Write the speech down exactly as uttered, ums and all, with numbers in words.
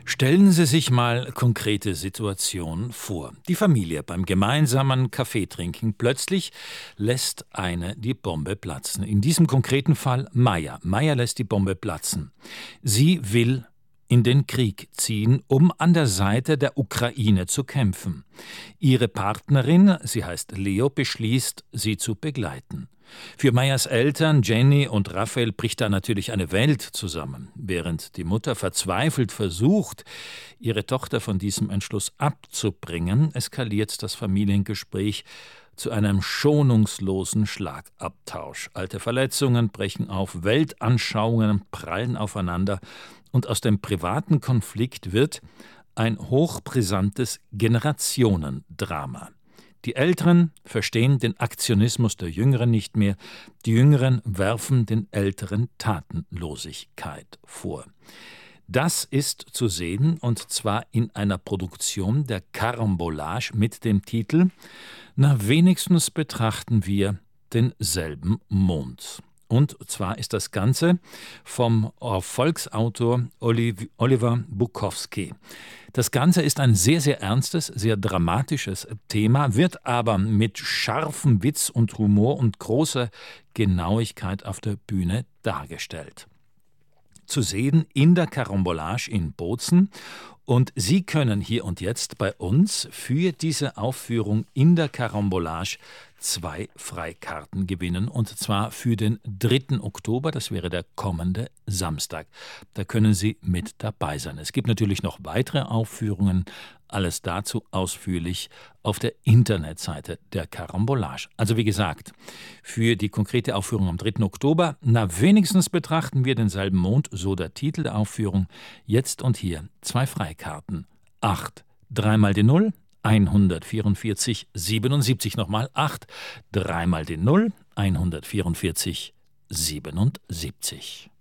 Stellen Sie sich mal konkrete Situationen vor. Die Familie beim gemeinsamen Kaffeetrinken. Plötzlich lässt eine die Bombe platzen. In diesem konkreten Fall Maya. Maya lässt die Bombe platzen. Sie will in den Krieg ziehen, um an der Seite der Ukraine zu kämpfen. Ihre Partnerin, sie heißt Leo, beschließt, sie zu begleiten. Für Mayas Eltern, Jenny und Raphael, bricht da natürlich eine Welt zusammen. Während die Mutter verzweifelt versucht, ihre Tochter von diesem Entschluss abzubringen, eskaliert das Familiengespräch zu einem schonungslosen Schlagabtausch. Alte Verletzungen brechen auf, Weltanschauungen prallen aufeinander und aus dem privaten Konflikt wird ein hochbrisantes Generationendrama. Die Älteren verstehen den Aktionismus der Jüngeren nicht mehr, die Jüngeren werfen den Älteren Tatenlosigkeit vor. Das ist zu sehen, und zwar in einer Produktion der Carambolage mit dem Titel »Na, wenigstens betrachten wir denselben Mond«. Und zwar ist das Ganze vom Volksautor Oliver Bukowski. Das Ganze ist ein sehr, sehr ernstes, sehr dramatisches Thema, wird aber mit scharfem Witz und Humor und großer Genauigkeit auf der Bühne dargestellt. Zu sehen in der Carambolage in Bozen. Und Sie können hier und jetzt bei uns für diese Aufführung in der Carambolage zwei Freikarten gewinnen. Und zwar für den dritten Oktober, das wäre der kommende Samstag. Da können Sie mit dabei sein. Es gibt natürlich noch weitere Aufführungen. Alles dazu ausführlich auf der Internetseite der Carambolage. Also wie gesagt, für die konkrete Aufführung am dritten Oktober, na wenigstens betrachten wir denselben Mond, so der Titel der Aufführung. Jetzt und hier zwei Freikarten. acht, dreimal die Null, hundertvierundvierzig, siebenundsiebzig. Nochmal acht, dreimal die Null, hundertvierundvierzig, siebenundsiebzig.